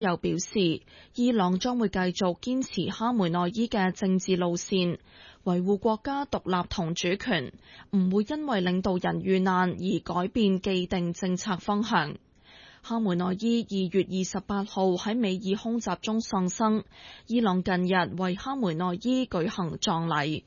又表示，伊朗將會繼續堅持哈梅內伊嘅政治路線，維護國家獨立同主權，唔會因為領導人遇難而改變既定政策方向。哈梅內伊2月28號喺美爾空襲中喪生，伊朗近日為哈梅內伊舉行葬禮。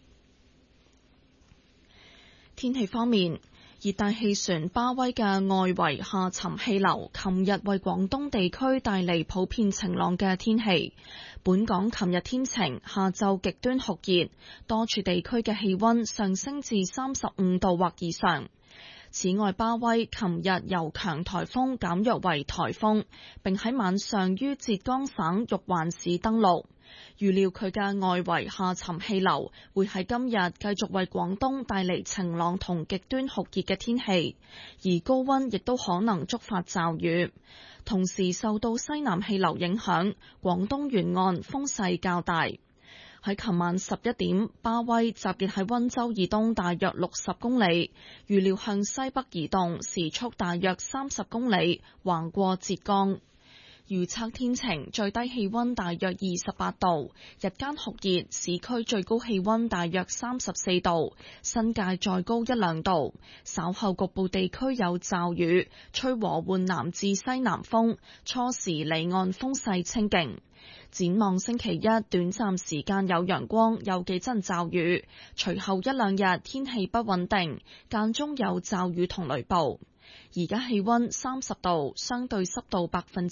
天氣方面，熱帶氣旋巴威嘅外圍下沉氣流琴日為廣東地區帶嚟普遍晴朗嘅天氣。本港琴日天晴，下晝極端酷熱，多處地區嘅氣溫上升至35度或以上。此外，巴威琴日由強颱風減弱為颱風，並喺晚上於浙江省玉環市登陸。預料佢嘅外圍下沉氣流會喺今日繼續為廣東帶嚟晴朗同極端酷熱嘅天氣，而高溫亦都可能觸發驟雨。同時受到西南氣流影響，廣東沿岸風勢較大。喺琴晚11點，巴威集結喺溫州以東大約60公里，預料向西北移動，時速大約30公里，橫過浙江。預測天晴，最低氣溫大約28度，日間酷熱，市區最高氣溫大約34度，新界再高1-2度。稍後局部地區有驟雨，吹和緩南至西南風，初時離岸風勢清勁。展望星期一，短暫時間有陽光，有幾陣驟雨，隨後1-2日天氣不穩定，間中有驟雨同雷暴。而家氣溫30度，相對濕度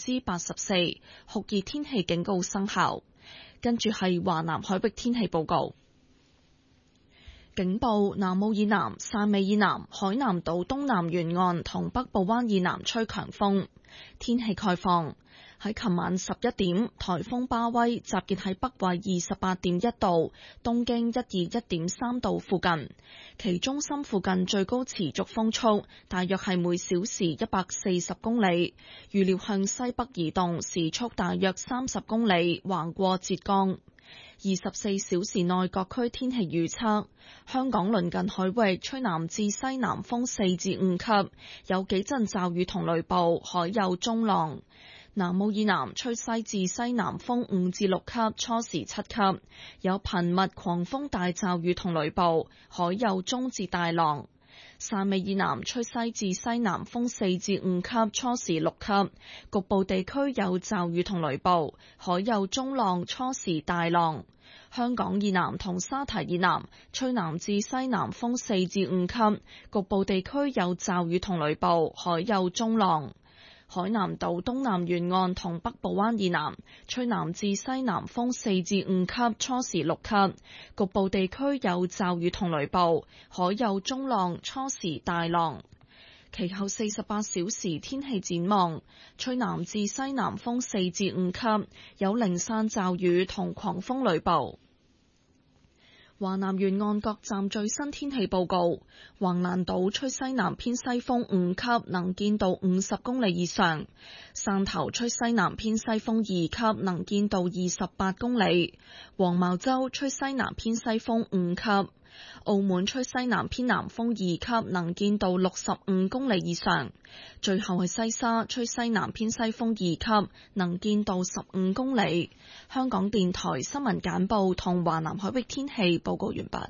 84%，酷熱天氣警告生效。跟住係華南海域天氣報告。警報：南澳以南、汕尾以南、海南島東南沿岸同北部灣以南吹強風。天氣概況：喺琴晚11點，颱風巴威集結喺北緯28.1度、東經121.3度附近，其中心附近最高持續風速大約係每小時140公里，預料向西北移動，時速大約30公里，橫過浙江。24小時內各區天氣預測：香港鄰近海域吹南至西南風4至5級，有幾陣驟雨同雷暴，海有中浪。南澳以南吹西至西南風5至6級，初時7級，有頻密狂風大驟雨同雷暴，海有中至大浪。汕尾以南吹西至西南風4至5級，初時6級，局部地區有驟雨同雷暴，海有中浪，初時大浪。香港以南同沙堤以南吹南至西南風4至5級，局部地區有驟雨同雷暴，海有中浪。海南島東南沿岸同北部灣以南吹南至西南風4至5級，初時6級，局部地區有驟雨同雷暴，海有中浪，初時大浪。其後48小時天氣展望：吹南至西南風4至5級，有零散驟雨同狂風雷暴。華南沿岸各站最新天氣報告：橫瀾島吹西南偏西風5級，能見度50公里以上；汕頭吹西南偏西風2級，能見度28公里；黃茅洲吹西南偏西風5級；澳門吹西南偏南風2級，能見度65公里以上。最後係西沙吹西南偏西風2級，能見度15公里。香港電台新聞簡報同華南海域天氣報告完畢。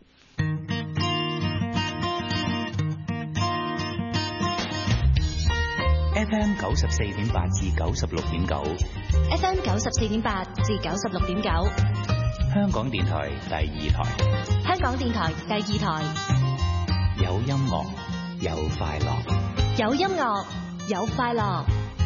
FM 94.8至96.9 ，FM 94.8至96.9， 香港電台第2台， 香港電台第2台， 有音樂，有快樂， 有音樂，有快樂。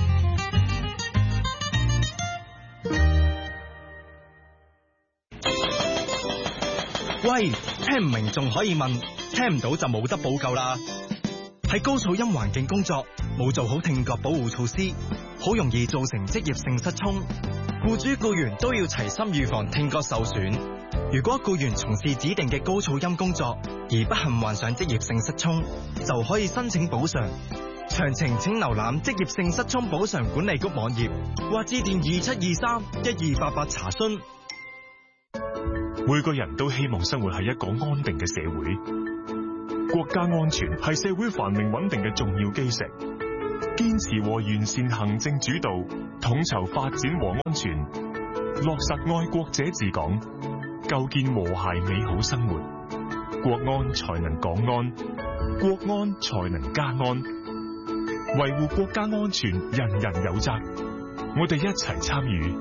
喂，聽唔明仲可以問，聽唔到就冇得補救啦。喺高噪音環境工作，冇做好聽覺保護措施，好容易造成職業性失聰。僱主僱員都要齊心預防聽覺受損。如果僱員從事指定嘅高噪音工作，而不幸患上職業性失聰，就可以申請補償。詳情請瀏覽職業性失聰補償管理局網頁，或致電2723-1288查詢。 每個人都希望生活喺一個安定嘅社會，國家安全係社會繁榮穩定嘅重要基石。 堅持和完善行政主導，統籌發展和安全，落實愛國者治港，構建和諧美好生活。國安才能港安，國安才能家安。維護國家安全，人人有責。我哋一齊參與。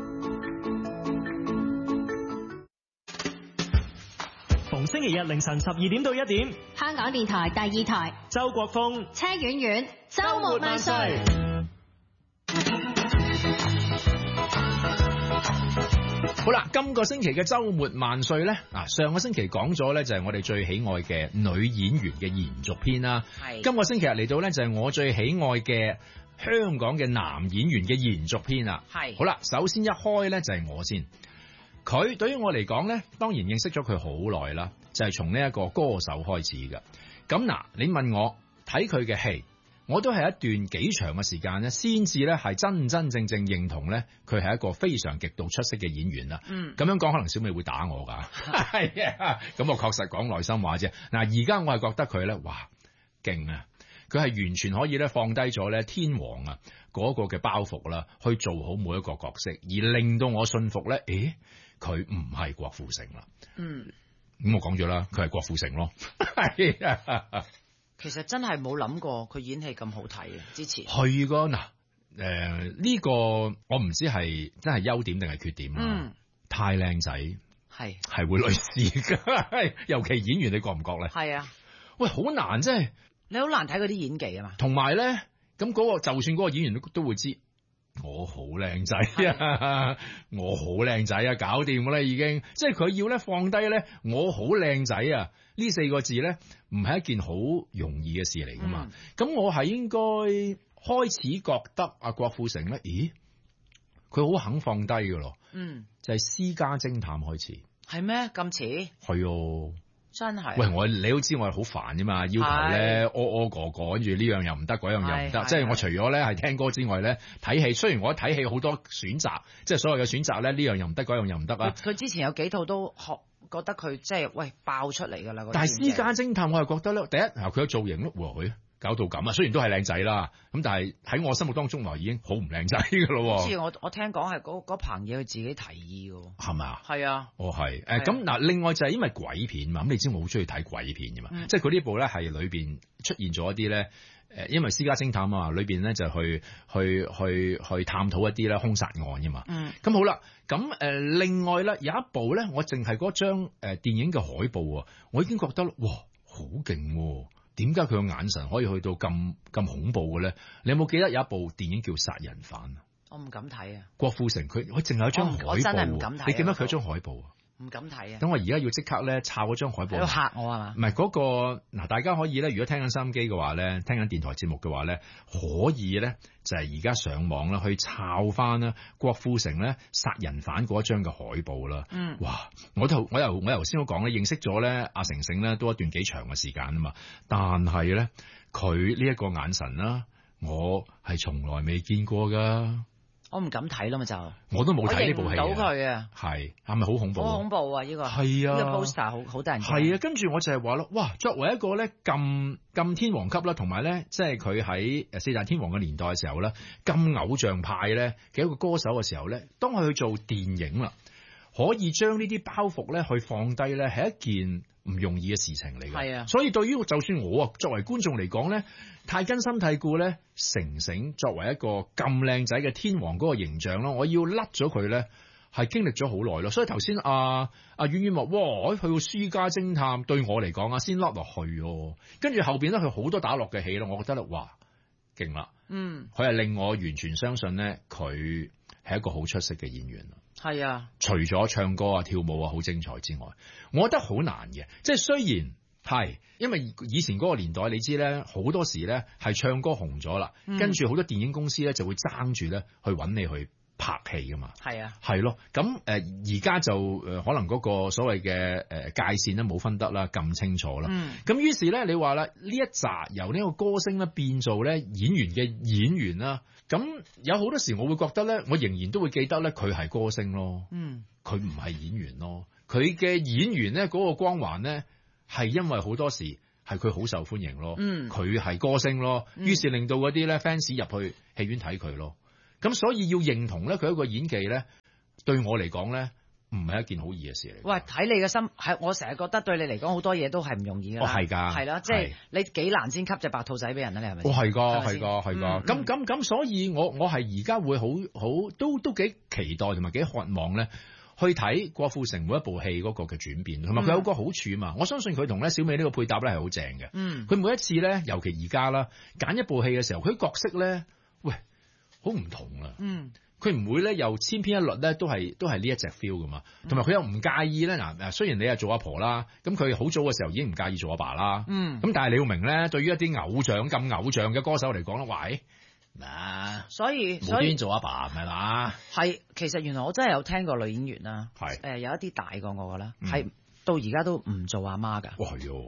逢星期日凌晨12點到1點， 香港電台第2台， 周國峰、 車婉婉，週末萬歲。 好啦，今個星期嘅週末萬歲呢，上個星期講咗呢，就係我哋最喜愛嘅女演員嘅延續篇啦。係今個星期日嚟到呢，就係我最喜愛嘅香港嘅男演員嘅延續篇啦。係好啦，首先一開呢，就係我先。佢對於我嚟講呢，當然認識咗佢好耐啦，就係從呢一個歌手開始嘅。咁嗱，你問我睇佢嘅戲，我都係一段幾長嘅時間咧，先至咧係真真正正認同咧，佢係一個非常極度出色嘅演員啦。咁樣講可能小美會打我㗎，係啊，咁我確實講內心話啫。嗱，而家我係覺得佢咧，哇，勁啊！佢係完全可以咧放低咗咧天王啊嗰個嘅包袱啦，去做好每一個角色，而令到我信服咧，佢唔係郭富城啦。咁我講咗啦，佢係郭富城咯。係啊。 其實真係冇諗過佢演戲咁好睇嘅，之前係噶嗱，呢個我唔知係真係優點定係缺點啦。太靚仔係會累事噶，尤其演員你覺唔覺咧？係啊，喂，好難真係，你好難睇嗰啲演技啊嘛。同埋咧，咁嗰個就算嗰個演員都會知。我好靚仔啊！我好靚仔啊！搞掂啦已經，即係佢要咧放低咧，我好靚仔啊！呢4個字咧，唔係一件好容易嘅事嚟噶嘛。咁我係應該開始覺得阿郭富城咧，咦，佢好肯放低噶咯。就係私家偵探開始。係咩？咁似？係哦。真係，喂，你都知我係好煩噶嘛，要求咧屙個個，跟住呢樣又唔得，嗰樣又唔得，即係我除咗咧係聽歌之外咧，睇戲雖然我睇戲好多選擇，即係所謂嘅選擇咧，呢樣又唔得，嗰樣又唔得啊。佢之前有幾套都覺得佢即係爆出嚟㗎啦。但係私家偵探我係覺得咧，第一佢嘅造型咯，佢搞到咁啊，雖然都係靚仔啦，咁但係喺我心目當中話已經好唔靚仔㗎咯。好似我聽講係嗰棚嘢佢自己提議㗎，係咪啊？係啊。哦係，咁嗱，另外就係因為鬼片嘛，咁你知我好中意睇鬼片㗎嘛，即係佢呢部咧係裏邊出現咗一啲咧，因為私家偵探啊，裏邊咧就去探討一啲咧兇殺案㗎嘛。咁好啦，咁另外咧有一部咧，我淨係嗰張電影嘅海報啊，我已經覺得哇好勁喎！點解佢個眼神可以去到咁恐怖嘅咧？你有冇記得有一部電影叫《殺人犯》啊？我唔敢睇啊！郭富城佢淨係有張海報，我真係唔敢睇。你記得佢有張海報啊？唔敢睇啊！等我而家要即刻咧抄嗰張海報。你嚇我係嘛？唔係嗰個嗱，大家可以咧，如果聽緊收音機嘅話咧，聽緊電台節目嘅話咧，可以咧就係而家上網啦，去抄翻啦郭富城咧殺人犯嗰張嘅海報啦。哇！我頭先都講咧，認識咗咧阿成成咧都一段幾長嘅時間啊嘛，但係咧佢呢一個眼神啦，我係從來未見過噶。我唔敢睇啦嘛，就我都冇睇呢部戲，我認唔到佢啊，係咪好恐怖？好恐怖啊！呢個係啊，呢個 poster 好得人驚。係啊，跟住我就係話咯，哇！作為一個咧咁天王級啦，同埋咧即係佢喺4大天王嘅年代嘅時候咧，咁偶像派咧嘅一個歌手嘅時候咧，當佢去做電影啦，可以將呢啲包袱咧去放低咧，係一件唔容易嘅事情嚟嘅。係啊，所以對於就算我啊作為觀眾嚟講咧，太根深蒂固咧，成成作為一個咁靚仔嘅天王嗰個形象咯，我要甩咗佢咧，係經歷咗好耐咯。所以頭先阿婉婉話，哇，去到私家偵探對我嚟講啊，先甩落去哦。跟住後邊咧，佢好多打落嘅戲咯，我覺得咧，哇，勁啦。佢係令我完全相信咧，佢係一個好出色嘅演員。係啊，除咗唱歌啊、跳舞啊好精彩之外，我覺得好難嘅。即係雖然係，因為以前嗰個年代，你知咧，好多時咧係唱歌紅咗啦，跟住好多電影公司咧就會爭住咧去揾你去拍戲噶嘛。係啊，係咯。咁而家就可能嗰個所謂嘅界線咧冇分得啦咁清楚啦。咁於是咧，你話啦，呢一集由呢個歌星咧變做咧演員嘅演員啦。咁有好多時我會覺得咧，我仍然都會記得咧佢係歌星咯。佢唔係演員咯。佢嘅演員咧嗰個光環咧係因為好多時係佢好受歡迎咯，佢係歌星咯，於是令到嗰啲咧 fans 入去戲院睇佢咯。咁所以要認同咧佢一個演技咧，對我嚟講咧唔係一件好易嘅事嚟。 喂，睇你嘅心係，我成日覺得對你嚟講好多嘢都係唔容易㗎。 哦，係㗎， 係啦，即係你幾難先吸隻白兔仔俾人啦，你係咪？ 哦，係㗎。咁，所以我係而家會好都幾期待同埋幾渴望咧，去睇郭富城每一部戲嗰個嘅轉變，同埋佢有個好處啊嘛。我相信佢同咧小美呢個配搭咧係好正嘅。佢每一次咧，尤其而家啦，揀一部戲嘅時候，佢角色咧，喂，好唔同啊。佢唔會咧又千篇一律咧，都係呢一隻 feel 噶嘛。同埋佢又唔介意咧嗱，雖然你係做阿婆啦，咁佢好早嘅時候已經唔介意做阿爸啦。咁但係你要明咧，對於一啲偶像嘅歌手嚟講咧，喂。 所以無端做阿爸係嘛？ 係，其實原來我真係有聽過女演員啦，有一啲大過我㗎啦，係到而家都唔做阿媽㗎。 哇係喎！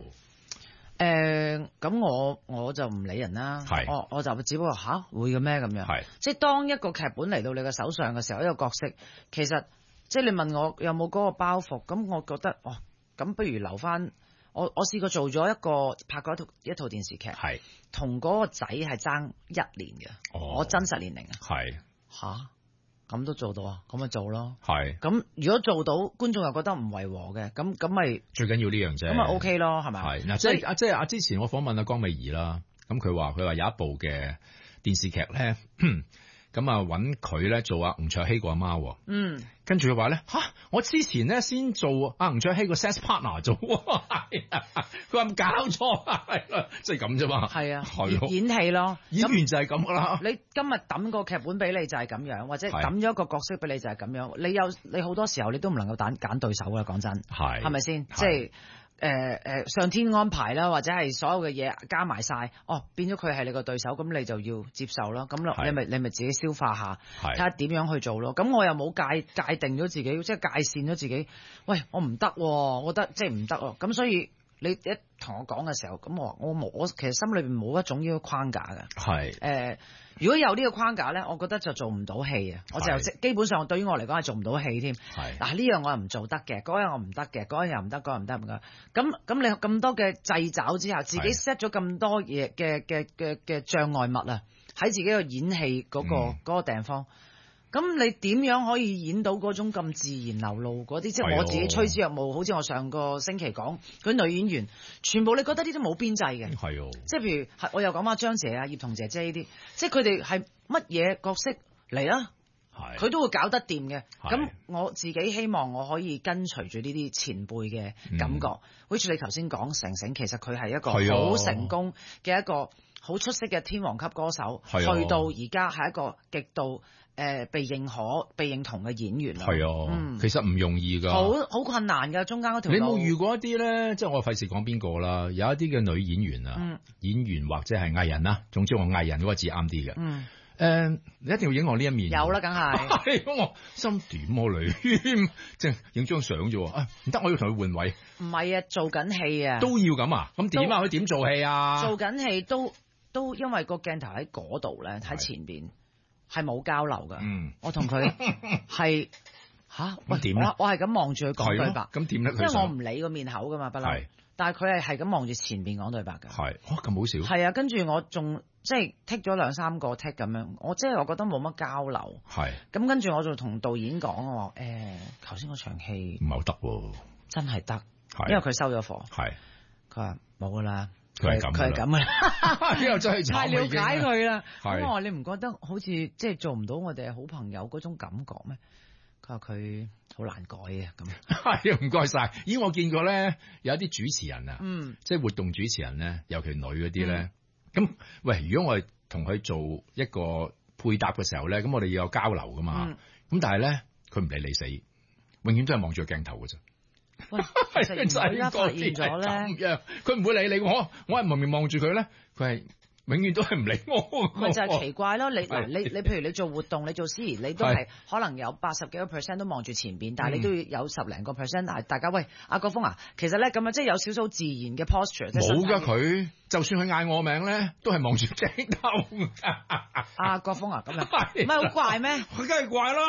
咁我就唔理人啦，我就只不過會嘅咩咁樣，即係當一個劇本嚟到你嘅手上嘅時候，一個角色其實即係你問我有冇嗰個包袱，咁我覺得咁不如留翻。我試過做咗拍過一套電視劇，同嗰個仔係爭1年嘅，我真實年齡咁都做到啊，咁咪做咯。咁如果做到，觀眾又覺得唔違和嘅，咁咪最緊要呢樣啫，咁咪 OK 咯，係咪？ 嗱，即係之前我訪問阿江美儀啦，咁佢話有一部嘅電視劇咧。咁啊，揾佢咧做阿吳卓羲個阿媽，跟住佢話咧我之前咧先做阿吳卓羲個 sex partner 做，佢話唔搞錯，即係咁啫嘛，係啊， 演戲咯， 演員就係咁噶啦。 你今日抌個劇本俾你就係咁樣，或者抌咗一個角色俾你就係咁樣，你好多時候你都唔能夠揀對手噶，講真，係咪先？即係。上天安排啦，或者係所有嘅嘢加埋晒，變咗佢係你個對手，咁你就要接受咯。咁你咪自己消化下，睇下點樣去做咯。咁我又冇界定咗自己，即係界線咗自己。喂，我唔得，我覺得即係唔得咯。咁所以你一同我講嘅時候，咁我其實心裏邊冇一種呢個框架嘅。如果有呢個框架咧，我覺得就做唔到戲啊！我就基本上對於我嚟講係做唔到戲添。嗱，呢樣我又唔做得嘅，嗰樣我唔得嘅，嗰樣又唔得，嗰樣唔得唔得。咁你咁多嘅掣肘之下，自己 set 咗咁多嘢嘅障礙物啊，喺自己個演戲嗰個地方。咁你點樣可以演到嗰種咁自然流露嗰啲？即係我自己趨之若鶩，好似我上個星期講嗰啲女演員，全部你覺得呢啲冇邊際嘅。即係譬如我又講翻張姐啊、葉童姐姐呢啲，即係佢哋係乜嘢角色嚟啦？佢都會搞得掂嘅。咁我自己希望我可以跟隨住呢啲前輩嘅感覺。好似你頭先講成成，其實佢係一個好成功嘅一個好出色嘅天王級歌手，去到而家係一個極度被認可、被認同嘅演員啦。其實唔容易㗎，好困難㗎，中間嗰條路。你冇遇過一啲咧？即係我費事講邊個啦，有一啲嘅女演員啊，演員或者係藝人啦，總之我藝人嗰個字啱啲嘅。你一定要影我呢一面。有啦，梗係。我心點你？即係影張相啫喎。唔得，我要同佢換位。唔係啊，做緊戲啊。都要咁啊？咁點啊？佢點做戲啊？做緊戲都因為個鏡頭喺嗰度咧，喺前邊係冇交流噶。我同佢係喂點咧？我係咁望住佢講對白。咁點咧？因為我唔理個面口噶嘛，不嬲。但係佢係咁望住前邊講對白㗎。係，咁好少。係啊，跟住我仲即係剔咗2-3個剔咁樣，我覺得冇乜交流。係。咁跟住我就同導演講，我話頭先嗰場戲唔係好得喎。真係得，因為佢收咗貨。係。佢話冇㗎啦。佢係咁㗎啦。之後真係太了解佢啦。咁我話你唔覺得好似即係做唔到我哋好朋友嗰種感覺咩？佢話佢好難改啊，咁係唔該晒。咦，我見過咧，有一啲主持人啊，即係活動主持人咧，尤其女嗰啲咧。咁喂，如果我哋同佢做一個配搭嘅時候咧，咁我哋要有交流噶嘛。咁但係咧，佢唔理你死，永遠都係望住個鏡頭嘅啫。喂，其實而家發現咗咧，佢唔會理你。我係明明望住佢咧，佢係永遠都係唔理我。咪就係奇怪咯。你譬如你做活動，你做司儀，你都係可能有80幾個% 都望住前邊，但係你都要有10零個%。但係大家喂，阿國峰啊，其實咧咁啊，即係有少少自然嘅 posture。冇㗎，佢就算佢嗌我名咧，都係望住鏡頭。阿國峰啊，咁樣唔係好怪咩？佢梗係怪啦。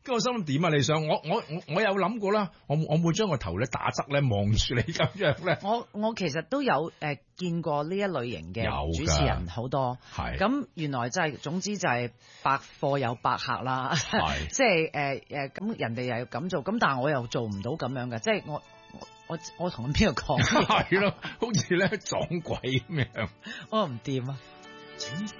跟我心諗點啊？你想我有諗過啦，我會將個頭咧打側咧望住你咁樣咧。 我其實都有見過呢一類型嘅主持人好多，咁原來真係總之就係百貨有百客啦，即係咁人哋又要咁做，咁但係我又做唔到咁樣嘅，即係我同邊個講？ 係咯，好似咧撞鬼咁樣， 我唔掂啊！